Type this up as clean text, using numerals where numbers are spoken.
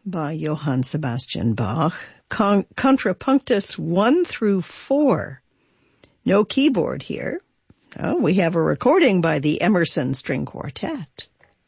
by Johann Sebastian Bach. Contrapunctus 1 through 4. No keyboard here. Oh, we have a recording by the Emerson String Quartet.